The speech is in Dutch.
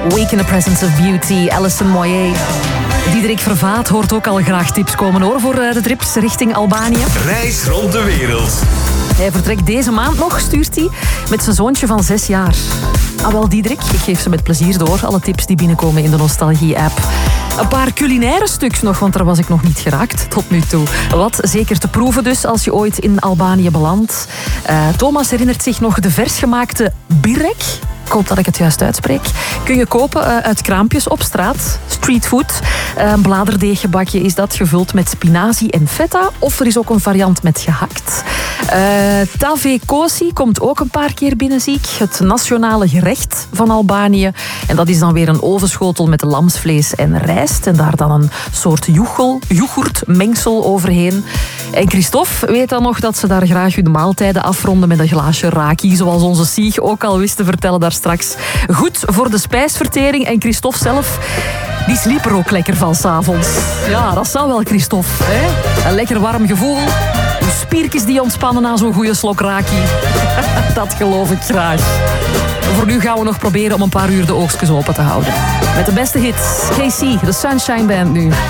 Wake in the Presence of Beauty, Alison Moyet. Diederik Vervaat hoort ook al graag tips komen hoor voor de trips richting Albanië. Reis rond de wereld. Hij vertrekt deze maand nog, stuurt hij, met zijn zoontje van 6 jaar. Ah wel, Diederik, ik geef ze met plezier door, alle tips die binnenkomen in de Nostalgie-app. Een paar culinaire stuks nog, want daar was ik nog niet geraakt tot nu toe. Wat zeker te proeven dus als je ooit in Albanië belandt. Thomas herinnert zich nog de versgemaakte birek. Ik hoop dat ik het juist uitspreek. Kun je kopen uit kraampjes op straat. Streetfood. Een bladerdeeggebakje is dat, gevuld met spinazie en feta. Of er is ook een variant met gehakt. Tave kosi komt ook een paar keer binnen, zie ik. Het nationale gerecht van Albanië. En dat is dan weer een ovenschotel met lamsvlees en rijst. En daar dan een soort yoghurtmengsel overheen. En Christophe weet dan nog dat ze daar graag hun maaltijden afronden met een glaasje raki. Zoals onze Sieg ook al wist te vertellen daar straks. Goed voor de spijsvertering. En Christophe zelf, die sliep er ook lekker van 's avonds. Ja, dat zou wel, Christophe. Hè? Een lekker warm gevoel. De spiertjes die ontspannen na zo'n goede slok raki. Dat geloof ik graag. Voor nu gaan we nog proberen om een paar uur de oogstjes open te houden. Met de beste hits. KC, de Sunshine Band nu.